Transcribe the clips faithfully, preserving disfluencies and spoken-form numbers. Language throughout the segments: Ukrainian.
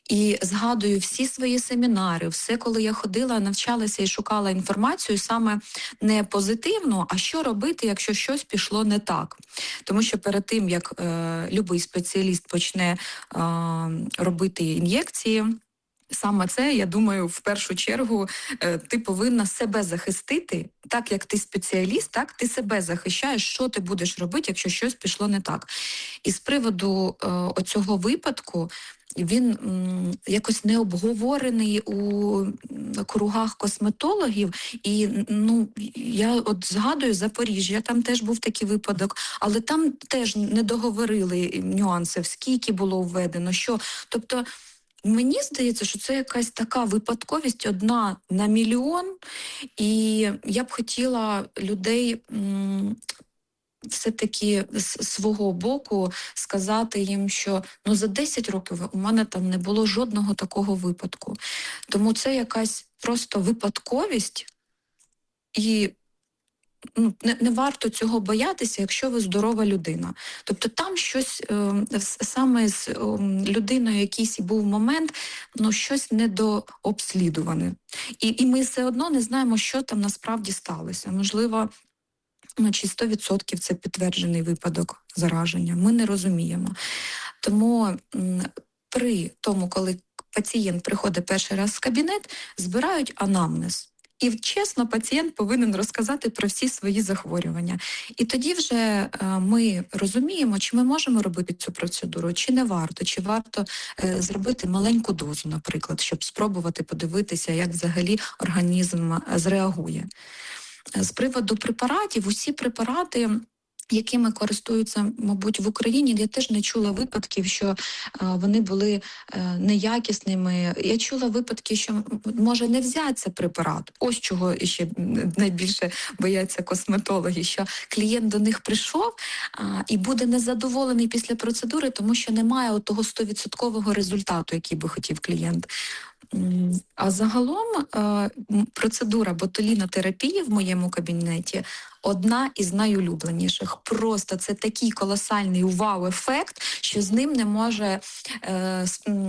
І згадую всі свої семінари, все, коли я ходила, навчалася і шукала інформацію саме не позитивно, а що робити, якщо щось пішло не так. Тому що перед тим, як е, любий спеціаліст почне е, робити ін'єкції, саме це, я думаю, в першу чергу е, ти повинна себе захистити, так як ти спеціаліст, так ти себе захищаєш, що ти будеш робити, якщо щось пішло не так. І з приводу е, оцього випадку, він м, якось не обговорений у кругах косметологів. І ну, я от згадую Запоріжжя, там теж був такий випадок, але там теж не договорили нюанси, скільки було введено, що. Тобто, мені здається, що це якась така випадковість одна на мільйон, і я б хотіла людей м, все-таки з свого боку сказати їм, що ну за десять років у мене там не було жодного такого випадку. Тому це якась просто випадковість, і ну, не, не варто цього боятися, якщо ви здорова людина. Тобто там щось, е, саме з е, людиною якийсь був момент, ну щось недообслідуване. І, і ми все одно не знаємо, що там насправді сталося. Можливо, ну, чи сто відсотків це підтверджений випадок зараження. Ми не розуміємо. Тому м, при тому, коли пацієнт приходить перший раз в кабінет, збирають анамнез. І чесно, пацієнт повинен розказати про всі свої захворювання. І тоді вже е, ми розуміємо, чи ми можемо робити цю процедуру, чи не варто, чи варто е, зробити маленьку дозу, наприклад, щоб спробувати подивитися, як взагалі організм зреагує. З приводу препаратів, усі препарати, якими користуються, мабуть, в Україні, я теж не чула випадків, що е, вони були е, неякісними. Я чула випадки, що може не взятися препарат. Ось чого ще найбільше бояться косметологи, що клієнт до них прийшов е, і буде незадоволений після процедури, тому що немає от того сто відсотків результату, який би хотів клієнт. А загалом е, процедура ботулінотерапії в моєму кабінеті одна із найулюбленіших. Просто це такий колосальний вау-ефект, що з ним не може е,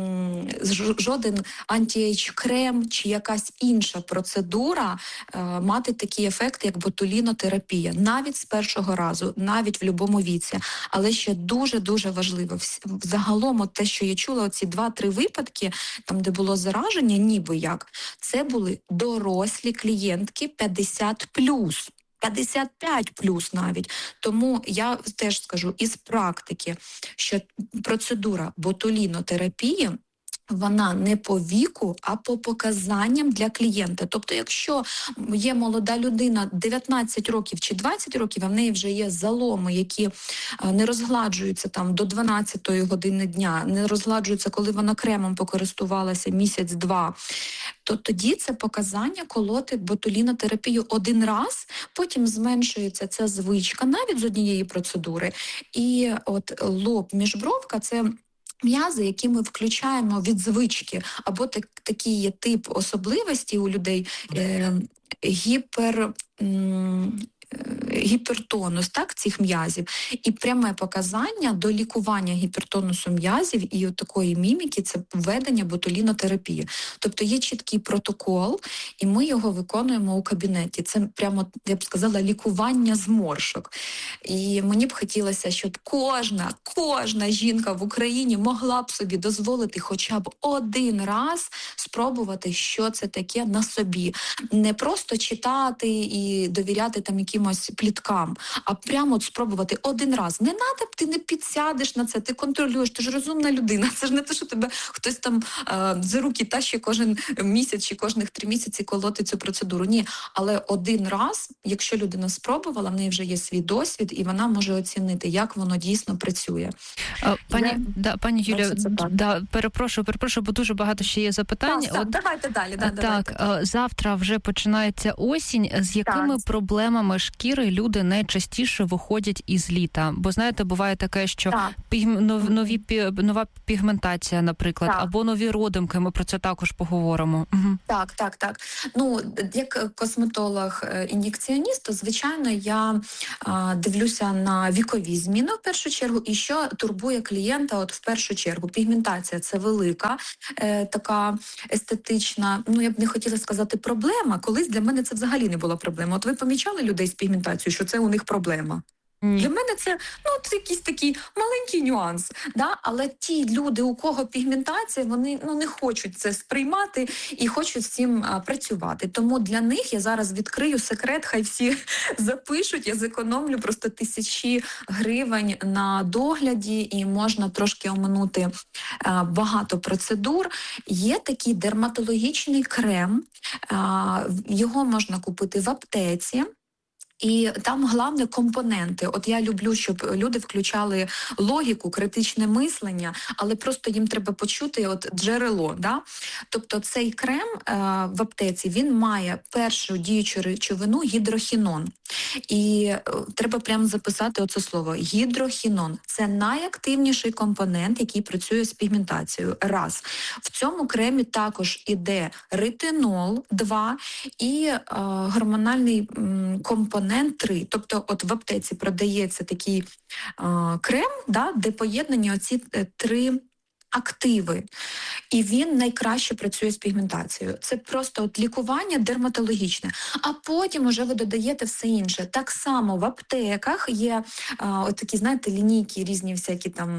жоден анті-ейдж-крем чи якась інша процедура е, мати такий ефект, як ботулінотерапія. Навіть з першого разу, навіть в будь-якому віці. Але ще дуже-дуже важливо. Загалом от те, що я чула, оці два-три випадки, там, де було зараження, ніби як, це були дорослі клієнтки п'ятдесят плюс. п'ятдесят п'ять плюс навіть. Тому я теж скажу із практики, що процедура ботулінотерапії, вона не по віку, а по показанням для клієнта. Тобто, якщо є молода людина дев'ятнадцять років чи двадцять років, а в неї вже є заломи, які не розгладжуються там до дванадцятої години дня, не розгладжуються, коли вона кремом покористувалася місяць-два, то тоді це показання колоти ботулінотерапію один раз, потім зменшується ця звичка навіть з однієї процедури. І от лоб, міжбровка – це м'язи, які ми включаємо від звички, або так, такий є тип особливості у людей е, гіпер... М, гіпертонус, так, цих м'язів. І пряме показання до лікування гіпертонусу м'язів і от такої міміки – це введення ботулінотерапії. Тобто є чіткий протокол, і ми його виконуємо у кабінеті. Це прямо, я б сказала, лікування зморшок. І мені б хотілося, щоб кожна, кожна жінка в Україні могла б собі дозволити хоча б один раз спробувати, що це таке на собі. Не просто читати і довіряти там якимось пліткам, а прямо от спробувати один раз. Не надо, ти не підсядеш на це, ти контролюєш, ти ж розумна людина. Це ж не те, що тебе хтось там е, за руки тащить кожен місяць чи кожних три місяці колоти цю процедуру. Ні, але один раз, якщо людина спробувала, в неї вже є свій досвід, і вона може оцінити, як воно дійсно працює. Пані, Я... да, пані Юлія, да, перепрошую, перепрошую, бо дуже багато ще є запитань. Так, От, давайте далі. Да, так, давайте. завтра вже починається осінь. З якими так. проблемами шкіри люди найчастіше виходять із літа? Бо, знаєте, буває таке, що піг... нові, пі... нова пігментація, наприклад, так. або нові родимки, ми про це також поговоримо. Угу. Так, так, так. Ну, як косметолог-ін'єкціоніст, то, звичайно, я а, дивлюся на вікові зміни в першу чергу, і що турбує клієнта от в першу чергу. Пігментація – це велика, е, така естетична, ну, я б не хотіла сказати проблема. Колись для мене це взагалі не була проблема. От ви помічали людей з пігментацією, що це у них проблема? Ні. Для мене це, ну, це якийсь такий маленький нюанс, да? Але ті люди, у кого пігментація, вони, ну, не хочуть це сприймати і хочуть з цим а, працювати. Тому для них я зараз відкрию секрет, хай всі запишуть, я зекономлю просто тисячі гривень на догляді і можна трошки оминути а, багато процедур. Є такий дерматологічний крем, а, його можна купити в аптеці. І там головне компоненти. От я люблю, щоб люди включали логіку, критичне мислення, але просто їм треба почути от джерело. Да? Тобто цей крем е, в аптеці, він має першу діючу речовину гідрохінон. І е, треба прямо записати оце слово. Гідрохінон. Це найактивніший компонент, який працює з пігментацією. Раз. В цьому кремі також іде ретинол, два, і е, гормональний м, компонент три. Тобто от в аптеці продається такий е, крем, да, де поєднані оці е, три активи. І він найкраще працює з пігментацією. Це просто от лікування дерматологічне. А потім уже ви додаєте все інше. Так само в аптеках є а, от такі, знаєте, лінійки різні всякі там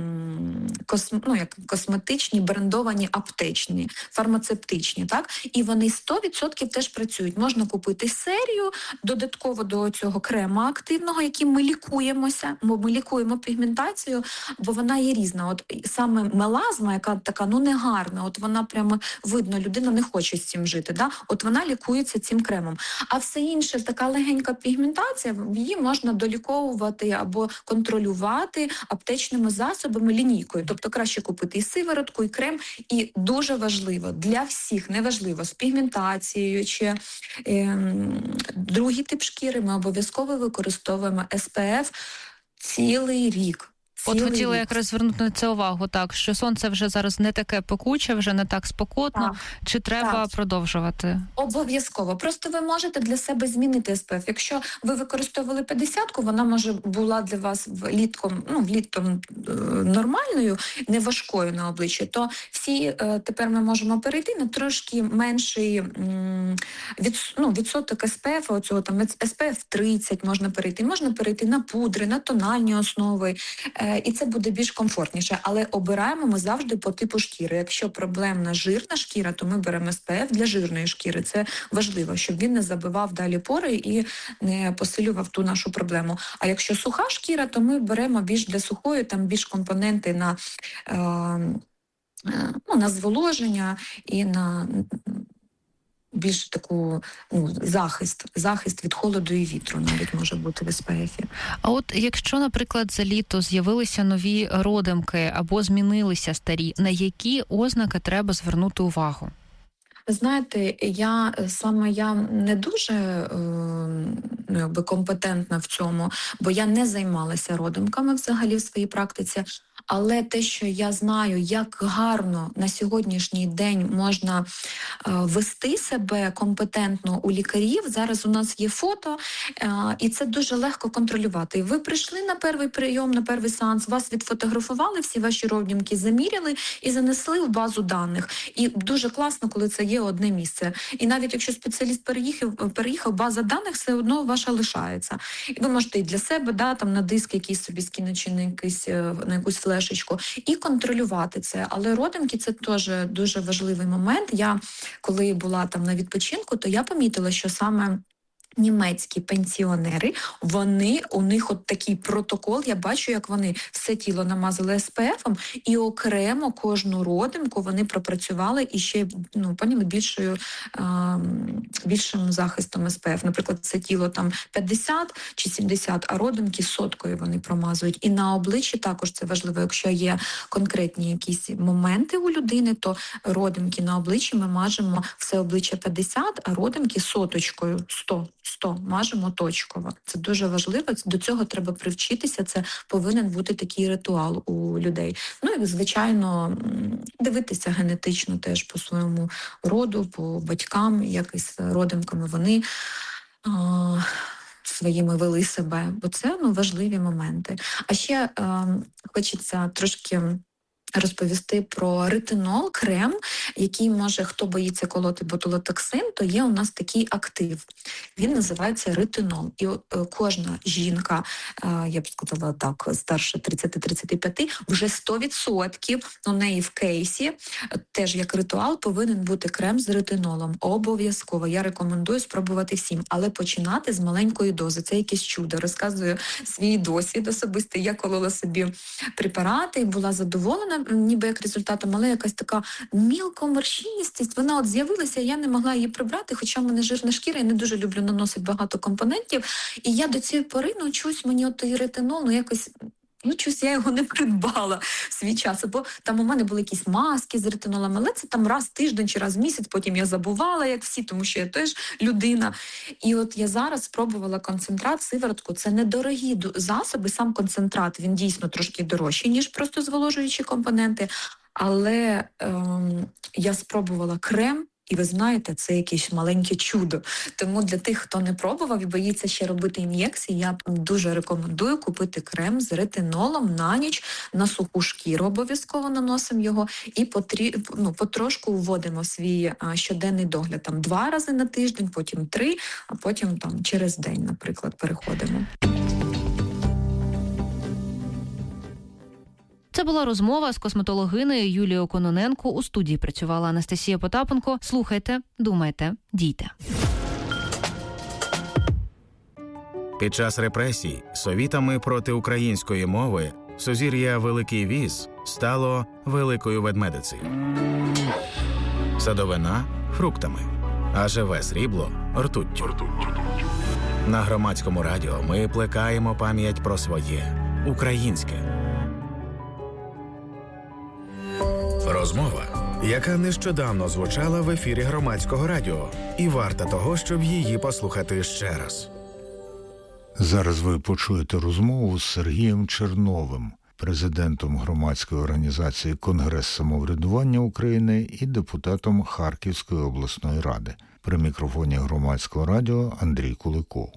м- косм, ну, як косметичні, брендовані, аптечні, фармацевтичні, так? І вони сто відсотків теж працюють. Можна купити серію додатково до цього крема активного, яким ми лікуємося, бо ми лікуємо пігментацію, бо вона є різна. От саме мелазма, яка така, ну, негарна, от вона прямо видно, людина не хоче з цим жити, да? От вона лікується цим кремом. А все інше, така легенька пігментація, її можна доліковувати або контролювати аптечними засобами, лінійкою. Тобто краще купити і сиворотку, і крем. І дуже важливо, для всіх, неважливо, з пігментацією чи е, другий тип шкіри, ми обов'язково використовуємо ес пе еф цілий рік. От хотіла якраз звернути на це увагу, так, що сонце вже зараз не таке пекуче, вже не так спекотно. Так. Чи треба так. продовжувати? Обов'язково. Просто ви можете для себе змінити ес пе еф. Якщо ви використовували п'ятдесятку, вона може була для вас влітком, ну, влітком е, нормальною, не важкою на обличчі, то всі е, тепер ми можемо перейти на трошки менший м, від, ну, відсоток ес пе еф, оцього там ес пе еф тридцять можна перейти. Можна перейти на пудри, на тональні основи. Е, І це буде більш комфортніше. Але обираємо ми завжди по типу шкіри. Якщо проблемна жирна шкіра, то ми беремо ес пе еф для жирної шкіри. Це важливо, щоб він не забивав далі пори і не посилював ту нашу проблему. А якщо суха шкіра, то ми беремо більш для сухої, там більш компоненти на, е, е, ну, на зволоження і на більш таку, ну, захист, захист від холоду і вітру навіть може бути в ес пе ефі. А от якщо, наприклад, за літо з'явилися нові родимки або змінилися старі, на які ознаки треба звернути увагу? Ви знаєте, я саме я не дуже е, ну, якби компетентна в цьому, бо я не займалася родимками взагалі в своїй практиці. Але те, що я знаю, як гарно на сьогоднішній день можна е, вести себе компетентно у лікарів, зараз у нас є фото, е, і це дуже легко контролювати. Ви прийшли на перший прийом, на перший сеанс, вас відфотографували, всі ваші родимки заміряли і занесли в базу даних. І дуже класно, коли це є одне місце. І навіть якщо спеціаліст переїхав, переїхав, база даних все одно ваша лишається. І ви можете і для себе, да, там на диск якийсь собі скинути, чи на, якийсь, на якусь флешечку, і контролювати це. Але родимки – це теж дуже важливий момент. Я, коли була там на відпочинку, то я помітила, що саме німецькі пенсіонери, вони, у них от такий протокол, я бачу, як вони все тіло намазали ес пе ефом, і окремо кожну родимку вони пропрацювали і ще, ну, поняли, більшою, а, більшим захистом ес пе еф. Наприклад, це тіло там п'ятдесят чи сімдесят, а родимки соткою вони промазують. І на обличчі також це важливо. Якщо є конкретні якісь моменти у людини, то родимки на обличчі ми мажемо все обличчя п'ятдесят, а родимки соточкою сто. сто, мажемо точково. Це дуже важливо, до цього треба привчитися, це повинен бути такий ритуал у людей. Ну і, звичайно, дивитися генетично теж по своєму роду, по батькам, як із родимками вони а, своїми вели себе, бо це ну, важливі моменти. А ще а, хочеться трошки розповісти про ретинол, крем, який може, хто боїться колоти ботулотоксин, то є у нас такий актив. Він називається ретинол. І кожна жінка, я б сказала так, старше тридцять-тридцять п'ять, вже сто відсотків у неї в кейсі, теж як ритуал, повинен бути крем з ретинолом. Обов'язково. Я рекомендую спробувати всім. Але починати з маленької дози. Це якесь чудо. Розказую свій досвід особистий. Я колола собі препарати і була задоволена ніби як результатом, але якась така мілкоморщиністість, вона от з'явилася, я не могла її прибрати, хоча в мене жирна шкіра, я не дуже люблю наносити багато компонентів, і я до цієї пори, ну, чусь мені от той ретинол, ну, якось Ну, чусь я його не придбала в свій час, бо там у мене були якісь маски з ретинолом, але це там раз в тиждень чи раз в місяць, потім я забувала, як всі, тому що я теж людина. І от я зараз спробувала концентрат, сиворотку, це недорогі засоби, сам концентрат, він дійсно трошки дорожчий, ніж просто зволожуючі компоненти, але ем, я спробувала крем, і ви знаєте, це якесь маленьке чудо. Тому для тих, хто не пробував і боїться ще робити ін'єкції, я дуже рекомендую купити крем з ретинолом на ніч, на суху шкіру обов'язково наносимо його і потрі... ну, потрошку вводимо в свій а, щоденний догляд. Там два рази на тиждень, потім три, а потім там через день, наприклад, переходимо. Це була розмова з косметологинею Юлією Кононенко. У студії працювала Анастасія Потапенко. Слухайте, думайте, дійте. Під час репресій совітами проти української мови сузір'я Великий Віз стало Великою Ведмедицею. Садовина – фруктами, а живе срібло – ртуттю. На Громадському радіо ми плекаємо пам'ять про своє – українське. Розмова, яка нещодавно звучала в ефірі Громадського радіо, і варта того, щоб її послухати ще раз. Зараз ви почуєте розмову з Сергієм Черновим, президентом громадської організації «Конгрес самоврядування України» і депутатом Харківської обласної ради. При мікрофоні Громадського радіо Андрій Куликов.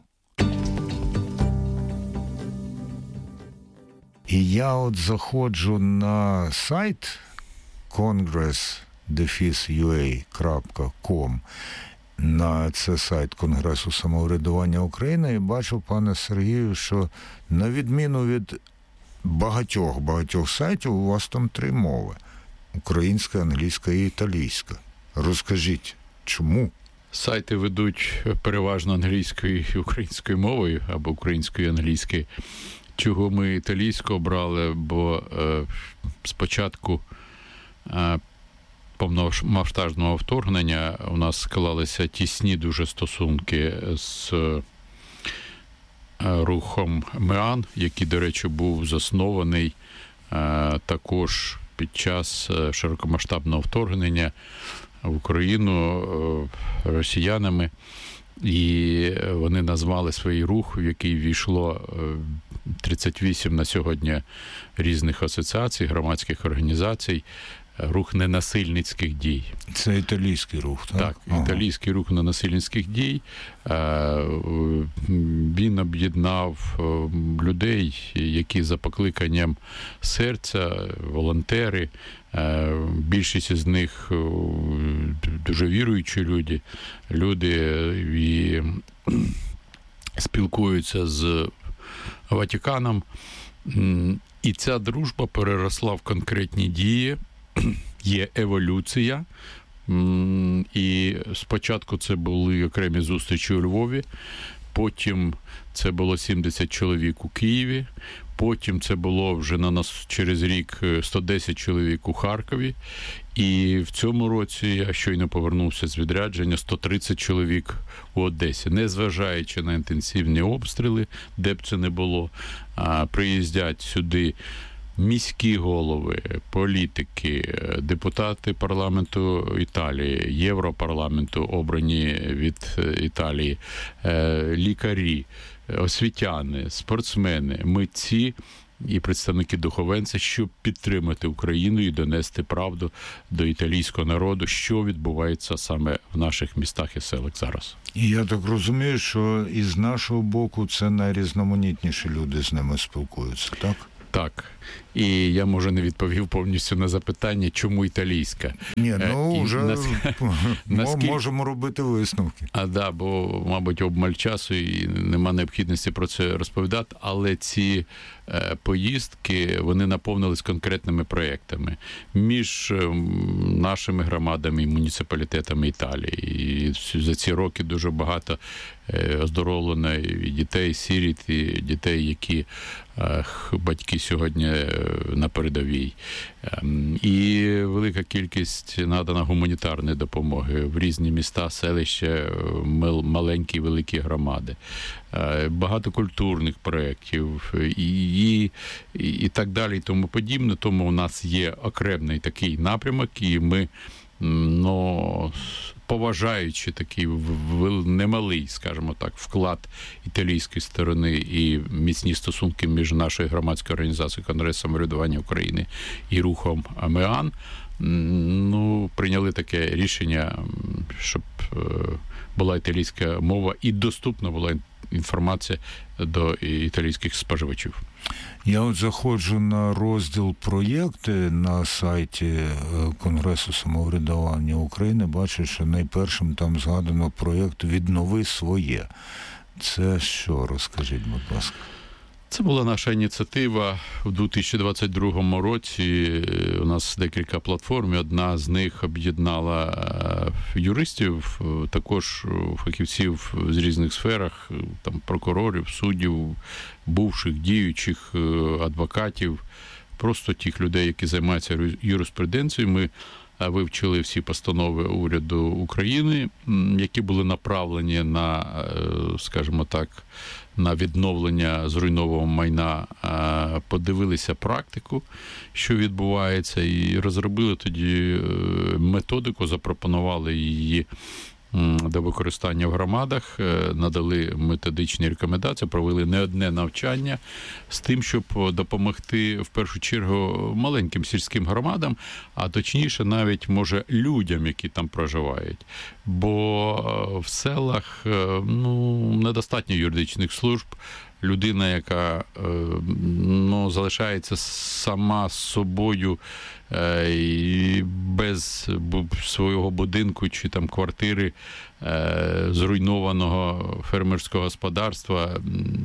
І я от заходжу на сайт конгрес ю ей крапка ком, на це сайт Конгресу самоврядування України, і бачу, пане Сергію, що на відміну від багатьох-багатьох сайтів, у вас там три мови – українська, англійська і італійська. Розкажіть, чому? Сайти ведуть переважно англійською і українською мовою, або українською і англійською. Чого ми італійську обрали, бо е, спочатку е, повномасштабного вторгнення у нас склалися тісні дуже стосунки з е, рухом МЕАН, який, до речі, був заснований е, також під час широкомасштабного вторгнення в Україну е, росіянами. І вони назвали свій рух, в який ввійшло тридцять вісім на сьогодні різних асоціацій, громадських організацій, рух ненасильницьких дій. Це італійський рух, так? Так, ага. Італійський рух ненасильницьких дій. Він об'єднав людей, які за покликанням серця, волонтери, більшість з них дуже віруючі люди, люди і спілкуються з Ватиканом. І ця дружба переросла в конкретні дії, є еволюція. І спочатку це були окремі зустрічі у Львові, потім це було сімдесят чоловік у Києві, потім це було вже на нас через рік сто десять чоловік у Харкові, і в цьому році я щойно повернувся з відрядження, сто тридцять чоловік у Одесі. Незважаючи на інтенсивні обстріли, де б це не було, приїздять сюди міські голови, політики, депутати парламенту Італії, Європарламенту, обрані від Італії, лікарі, освітяни, спортсмени, митці і представники духовенця, щоб підтримати Україну і донести правду до італійського народу, що відбувається саме в наших містах і селах зараз. І я так розумію, що із нашого боку це найрізноманітніші люди з ними спілкуються, так? Так. І я, може, не відповів повністю на запитання, чому італійська. Ні, ну, і, вже нас... наскільки... можемо робити висновки. А, да, бо, мабуть, обмаль часу і нема необхідності про це розповідати, але ці е, поїздки, вони наповнились конкретними проєктами між е, нашими громадами і муніципалітетами Італії. І за ці роки дуже багато е, оздоровлено і дітей, сиріт, і дітей, які е, батьки сьогодні на передовій. І велика кількість надана гуманітарної допомоги в різні міста, селища, маленькі і великі громади. Багато культурних проєктів і, і, і так далі, і тому подібне. Тому у нас є окремий такий напрямок, і ми, ну, поважаючи такий немалий, скажімо так, вклад італійської сторони і міцні стосунки між нашою громадською організацією Конгрес самоврядування України і рухом АМЕАН, ну, прийняли таке рішення, щоб була італійська мова і доступна була інформація до італійських споживачів. Я от заходжу на розділ «Проєкти» на сайті Конгресу самоврядування України, бачу, що найпершим там згадано проєкт «Віднови своє». Це що? Розкажіть, будь ласка. Це була наша ініціатива у дві тисячі двадцять другому році. У нас декілька платформ, одна з них об'єднала юристів, також фахівців з різних сферах, там прокурорів, суддів, бувших, діючих, адвокатів, просто тих людей, які займаються юриспруденцією. Ми вивчили всі постанови уряду України, які були направлені на, скажімо так, на відновлення зруйнованого майна, подивилися практику, що відбувається, і розробили тоді методику, запропонували її до використання в громадах, надали методичні рекомендації, провели не одне навчання з тим, щоб допомогти, в першу чергу, маленьким сільським громадам, а точніше навіть, може, людям, які там проживають. Бо в селах, ну, недостатньо юридичних служб, людина, яка, ну, залишається сама з собою і без свого будинку чи там квартири, зруйнованого фермерського господарства,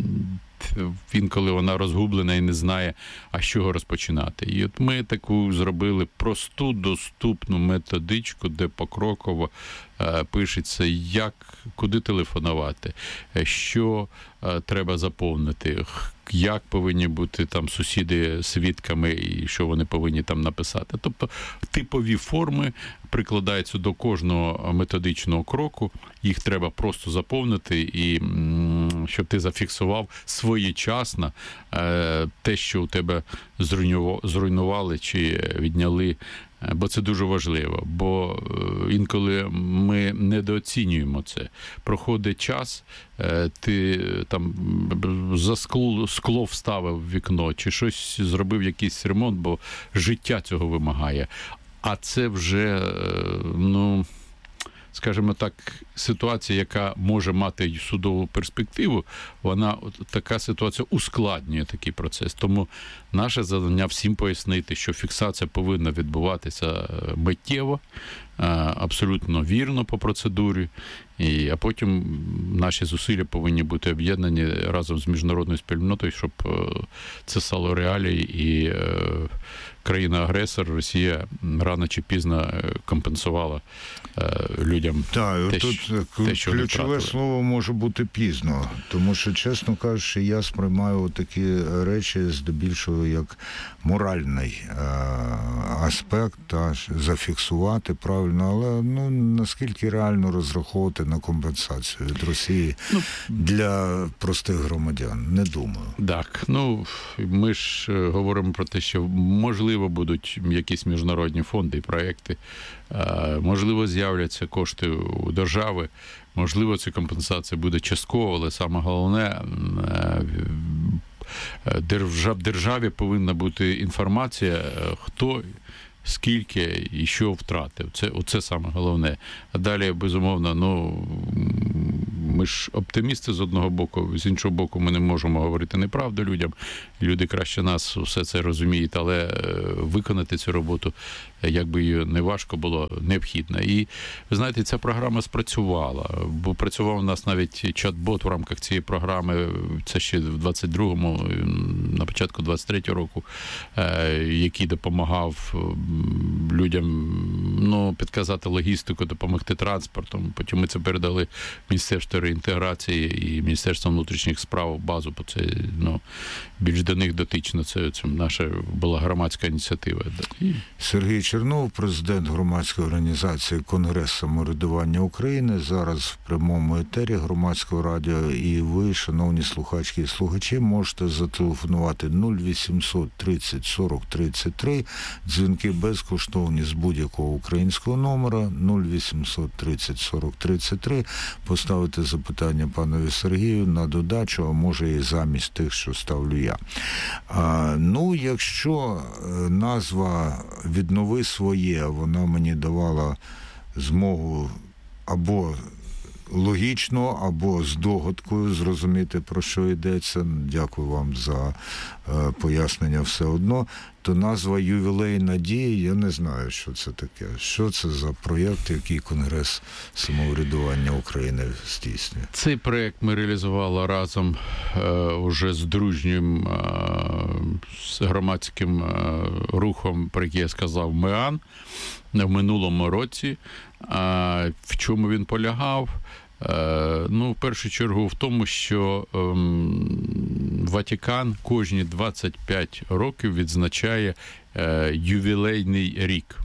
інколи вона розгублена і не знає, а з чого розпочинати. І от ми таку зробили просту, доступну методичку, де покроково е, пишеться, як, куди телефонувати, що е, треба заповнити, як повинні бути там сусіди свідками і що вони повинні там написати. Тобто типові форми прикладаються до кожного методичного кроку, їх треба просто заповнити, і щоб ти зафіксував своєчасно е, те, що у тебе зруйнували чи відняли, бо це дуже важливо, бо інколи ми недооцінюємо це. Проходить час, ти там за скло, скло вставив в вікно, чи щось зробив, якийсь ремонт, бо життя цього вимагає. А це вже, ну, скажімо так, ситуація, яка може мати судову перспективу, вона, така ситуація ускладнює такий процес. Тому наше завдання всім пояснити, що фіксація повинна відбуватися миттєво, абсолютно вірно по процедурі, і, а потім наші зусилля повинні бути об'єднані разом з міжнародною спільнотою, щоб це стало реалією і країна-агресор, Росія, рано чи пізно компенсувала людям так, те, тут те, що ключове слово може бути пізно, тому що, чесно кажучи, я сприймаю такі речі здебільшого як моральний аспект, та зафіксувати правильно правильно, але ну наскільки реально розраховувати на компенсацію від Росії ну, для простих громадян? Не думаю. Так, ну ми ж говоримо про те, що можливо будуть якісь міжнародні фонди і проекти, можливо з'являться кошти у держави, можливо ця компенсація буде частково, але саме головне в державі повинна бути інформація, хто, скільки і що втратив. Це, оце саме головне. А далі, безумовно, ну, ми ж оптимісти з одного боку, з іншого боку, ми не можемо говорити неправду людям. Люди краще нас все це розуміють, але виконати цю роботу, як би її не важко було, необхідно. І, ви знаєте, ця програма спрацювала, бо працював у нас навіть чат-бот в рамках цієї програми, це ще в двадцять другому, на початку двадцять третього року, який допомагав людям, ну, підказати логістику, допомогти транспортом. Потім ми це передали Міністерству реінтеграції і Міністерству внутрішніх справ базу, бо це, ну, більш до них дотично. Це, це наша була громадська ініціатива. Сергій Чернов, президент громадської організації Конгрес самоврядування України, зараз в прямому етері Громадського радіо, і ви, шановні слухачки і слухачі, можете зателефонувати нуль вісімсот тридцять сорок тридцять три, дзвінки безкоштовні з будь-якого українського номера, нуль вісімсот тридцять сорок тридцять три, поставити запитання панові Сергію на додачу, а може і замість тих, що ставлю я. А, ну, якщо назва «Віднови своє», вона мені давала змогу або логічно, або з догадкою зрозуміти, про що йдеться. Дякую вам за е, пояснення все одно. То назва «Ювілейна дія», я не знаю, що це таке. Що це за проєкт, який Конгрес самоврядування України здійснює? Цей проєкт ми реалізували разом е, уже з дружнім е, з громадським е, рухом, про який я сказав, МЕАН, в минулому році. А в чому він полягав? Ну, в першу чергу в тому, що ем, Ватикан кожні двадцять п'ять років відзначає е, ювілейний рік.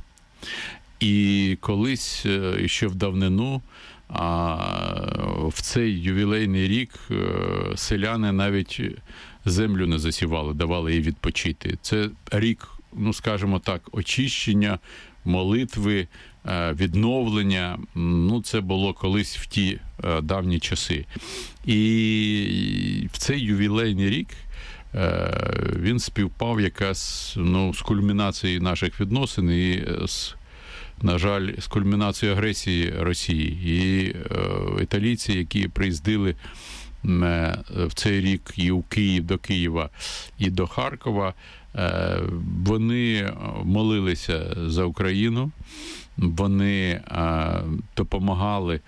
І колись, е, ще в давнину, а, в цей ювілейний рік е, селяни навіть землю не засівали, давали їй відпочити. Це рік, ну, скажімо так, очищення, молитви, відновлення. Ну, це було колись в ті давні часи. І в цей ювілейний рік він співпав якраз, ну, з кульмінацією наших відносин і, з, на жаль, з кульмінацією агресії Росії. І італійці, які приїздили в цей рік і у Київ, до Києва, і до Харкова, вони молилися за Україну, вони допомагали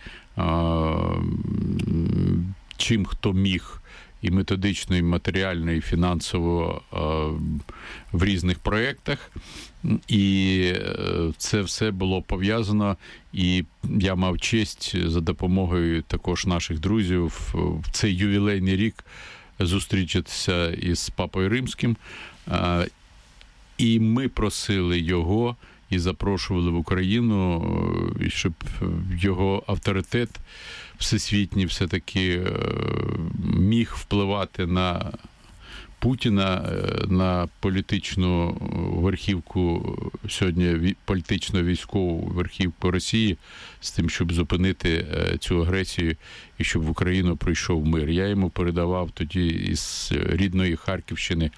чим хто міг, і методично, і матеріально, і фінансово в різних проєктах. І це все було пов'язано, і я мав честь за допомогою також наших друзів в цей ювілейний рік зустрічатися із Папою Римським. І ми просили його і запрошували в Україну, щоб його авторитет всесвітній все-таки міг впливати на Путіна, на політичну верхівку, сьогодні політично-військову верхівку Росії, з тим, щоб зупинити цю агресію і щоб в Україну прийшов мир. Я йому передавав тоді із рідної Харківщини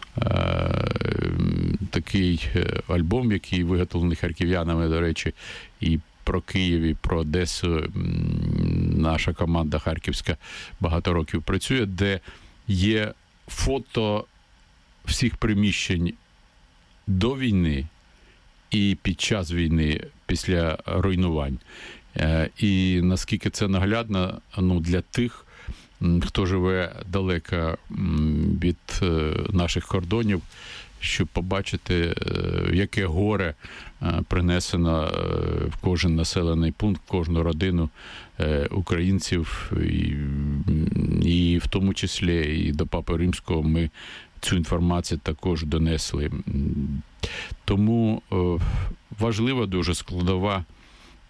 такий альбом, який виготовлений харків'янами, до речі, і про Київ, і про Одесу наша команда харківська багато років працює, де є фото всіх приміщень до війни і під час війни, після руйнувань. І наскільки це наглядно, ну, для тих, хто живе далеко від наших кордонів, щоб побачити, яке горе принесено в кожен населений пункт, в кожну родину українців, і, і в тому числі і до Папи Римського ми цю інформацію також донесли. Тому важлива дуже складова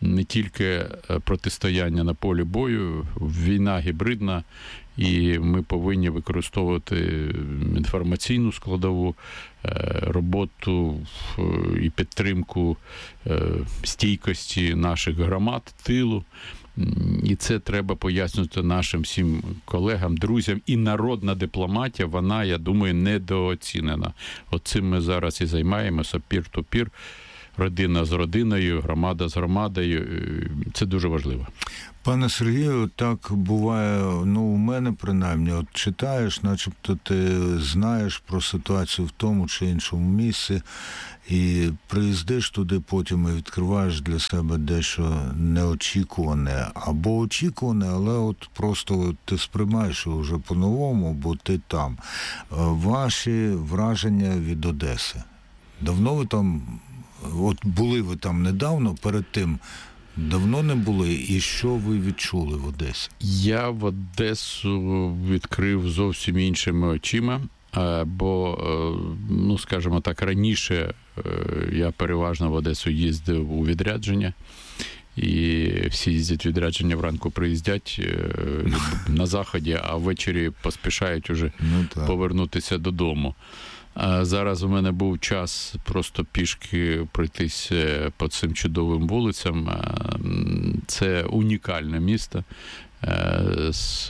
не тільки протистояння на полі бою, війна гібридна, і ми повинні використовувати інформаційну складову, роботу і підтримку стійкості наших громад, тилу. І це треба пояснювати нашим всім колегам, друзям. І народна дипломатія, вона, я думаю, недооцінена. От цим ми зараз і займаємося, пір-ту-пір, родина з родиною, громада з громадою. Це дуже важливо. Пане Сергію, так буває, ну, у мене принаймні, от читаєш, начебто ти знаєш про ситуацію в тому чи іншому місці, і приїздиш туди потім і відкриваєш для себе дещо неочікуване, або очікуване, але от просто ти сприймаєш його вже по-новому, бо ти там. Ваші враження від Одеси? Давно ви там, от були ви там недавно, перед тим, давно не були, і що ви відчули в Одесі? Я в Одесу відкрив зовсім іншими очима, бо, ну, скажімо так, раніше я переважно в Одесу їздив у відрядження, і всі їздять в відрядження, вранку приїздять на заході, а ввечері поспішають уже ну, повернутися додому. А зараз у мене був час просто пішки пройтись по цим чудовим вулицям. Це унікальне місто з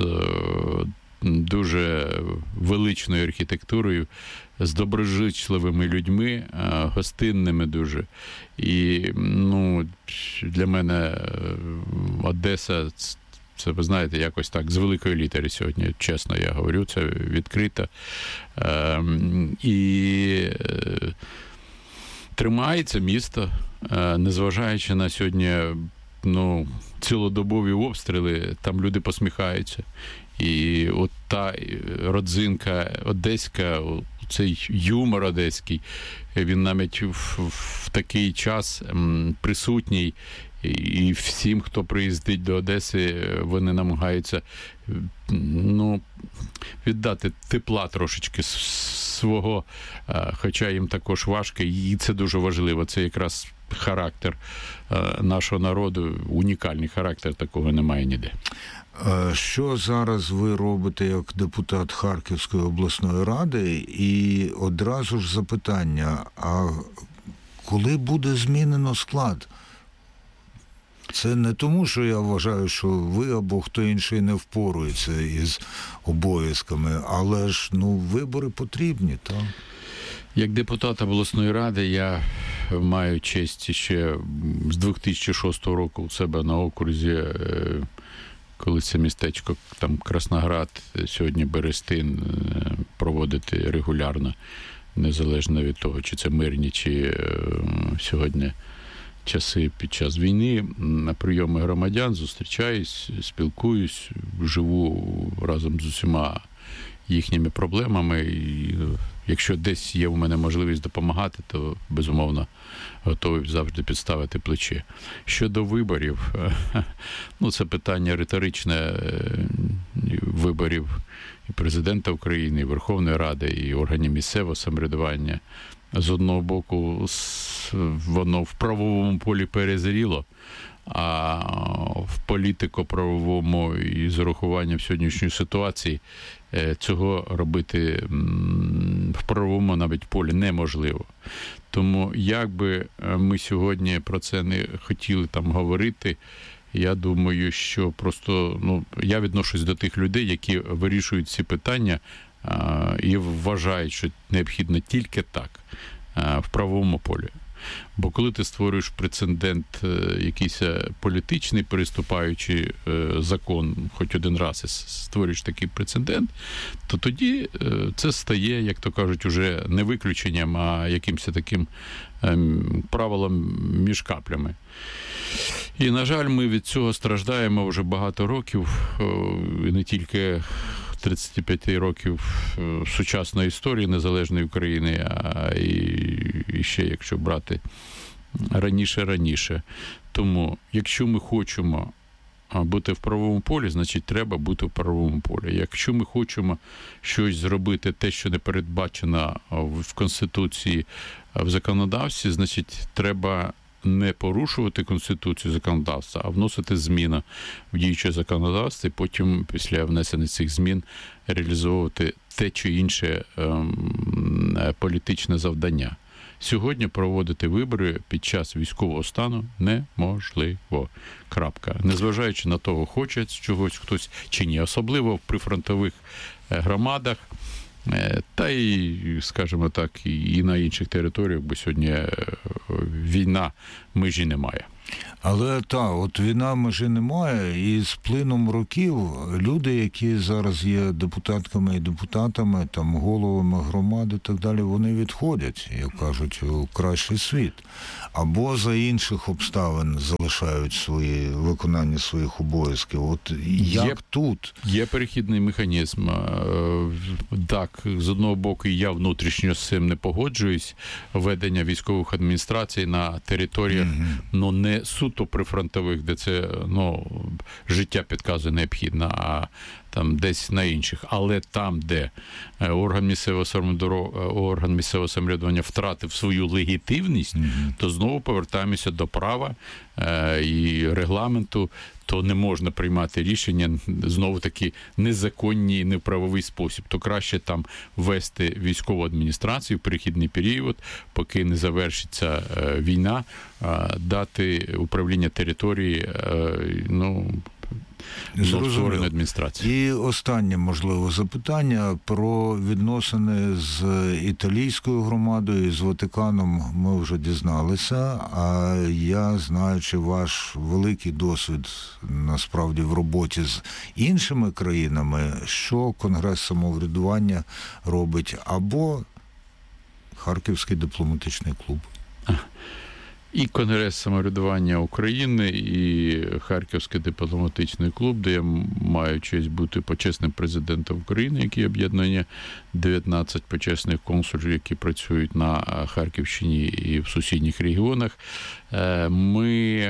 дуже величною архітектурою, з доброжичливими людьми, гостинними дуже. І, ну, для мене Одеса – це, ви знаєте, якось так, з великої літери сьогодні, чесно я говорю, це відкрито. Е, і е, тримається місто, е, незважаючи на сьогодні, ну, цілодобові обстріли, там люди посміхаються. І от та родзинка одеська, цей юмор одеський, він навіть в, в такий час м, присутній. І всім, хто приїздить до Одеси, вони намагаються, ну, віддати тепла трошечки свого, хоча їм також важко, і це дуже важливо. Це якраз характер нашого народу, унікальний характер, такого немає ніде. Що зараз ви робите як депутат Харківської обласної ради? І одразу ж запитання, а коли буде змінено склад? Це не тому, що я вважаю, що ви або хто інший не впорується із обов'язками, але ж, ну, вибори потрібні, так? Як депутат обласної ради я маю честь ще з дві тисячі шостого року у себе на окрузі, коли це містечко, там Красноград, сьогодні Берестин, проводити регулярно, незалежно від того, чи це мирні, чи сьогодні часи під час війни, на прийоми громадян зустрічаюсь, спілкуюсь, живу разом з усіма їхніми проблемами. І якщо десь є у мене можливість допомагати, то, безумовно, готовий завжди підставити плече. Щодо виборів, ну, це питання риторичне, виборів і президента України, і Верховної Ради, і органів місцевого самоврядування. З одного боку, воно в правовому полі перезріло, а в політико-правовому і з урахуванням сьогоднішньої ситуації цього робити в правовому навіть полі неможливо. Тому як би ми сьогодні про це не хотіли там говорити, я думаю, що просто, ну, я відношусь до тих людей, які вирішують ці питання і вважають, що необхідно тільки так, в правовому полі. Бо коли ти створюєш прецедент якийсь політичний, переступаючи закон хоч один раз і створюєш такий прецедент, то тоді це стає, як то кажуть, уже не виключенням, а якимось таким правилом між каплями. І, на жаль, ми від цього страждаємо вже багато років, і не тільки тридцять п'ять років сучасної історії незалежної України, а і ще, якщо брати раніше-раніше. Тому, якщо ми хочемо бути в правовому полі, значить, треба бути в правовому полі. Якщо ми хочемо щось зробити, те, що не передбачено в Конституції, в законодавстві, значить, треба не порушувати Конституцію законодавства, а вносити зміни в діюче законодавство, і потім після внесення цих змін реалізовувати те чи інше ем, політичне завдання. Сьогодні проводити вибори під час військового стану неможливо. Крапка. Незважаючи на того, хоче чогось хтось чи ні. Особливо в прифронтових громадах, та й, скажімо так, і на інших територіях, бо сьогодні війна межі немає. Але та, от війна межі немає, і з плином років люди, які зараз є депутатками і депутатами, там головами громад і так далі, вони відходять, як кажуть, у кращий світ. Або за інших обставин залишають свої виконання своїх обов'язків. От як є, тут? Є перехідний механізм. Так, з одного боку, я внутрішньо з цим не погоджуюсь. Введення військових адміністрацій на територіях, mm-hmm. ну, не суто прифронтових, де це, ну, життя підказує необхідно, а там десь на інших. Але там, де орган місцевого самоврядування, орган місцевого самоврядування втратив свою легітимність, mm-hmm. то знову повертаємося до права е, і регламенту, то не можна приймати рішення, знову-таки, незаконні і неправовий спосіб. То краще там ввести військову адміністрацію в перехідний період, поки не завершиться е, війна, е, дати управління території, е, ну, зрозуміло. І останнє, можливо, запитання про відносини з італійською громадою, з Ватиканом ми вже дізналися, а я, знаючи ваш великий досвід, насправді, в роботі з іншими країнами, що Конгрес самоврядування робить, або Харківський дипломатичний клуб? І Конгрес самоврядування України, і Харківський дипломатичний клуб, де я маю честь бути почесним президентом України, який об'єднує дев'ятнадцять почесних консулів, які працюють на Харківщині і в сусідніх регіонах. Ми,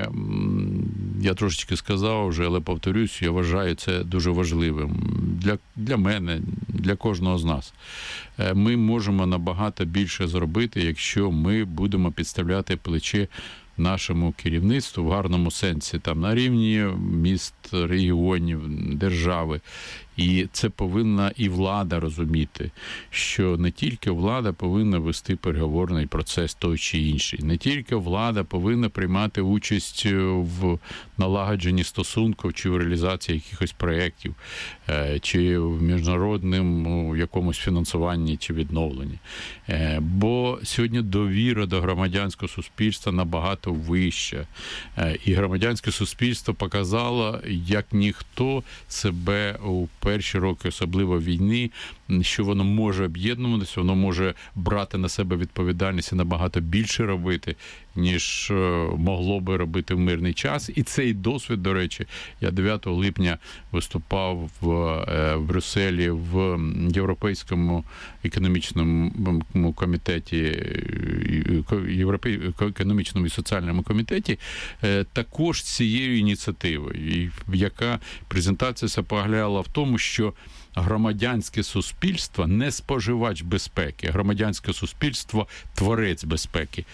я трошечки сказав вже, але повторюсь, я вважаю це дуже важливим для, для мене, для кожного з нас. Ми можемо набагато більше зробити, якщо ми будемо підставляти плече нашому керівництву в гарному сенсі, там на рівні міст, регіонів, держави. І це повинна і влада розуміти, що не тільки влада повинна вести переговорний процес той чи інший, не тільки влада повинна приймати участь в налагодженні стосунків чи в реалізації якихось проєктів, чи в міжнародному якомусь фінансуванні чи відновленні. Бо сьогодні довіра до громадянського суспільства набагато вища. І громадянське суспільство показало, як ніхто себе у перші роки, особливо війни, що воно може об'єднуватися, воно може брати на себе відповідальність і набагато більше робити, ніж могло би робити в мирний час. І цей досвід, до речі, я дев'ятого липня виступав в, в Брюсселі в Європейському економічному комітеті, Європейському економічному і соціальному комітеті, також цією ініціативою, яка презентація полягала в тому, що громадянське суспільство не споживач безпеки, громадянське суспільство – творець безпеки.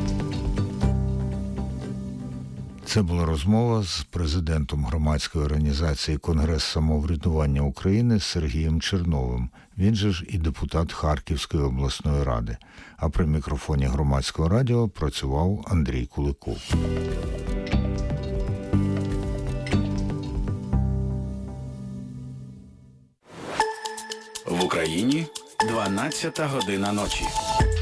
Це була розмова з президентом громадської організації «Конгрес самоврядування України» Сергієм Черновим. Він же ж і депутат Харківської обласної ради. А при мікрофоні Громадського радіо працював Андрій Куликов. В Україні дванадцята година ночі.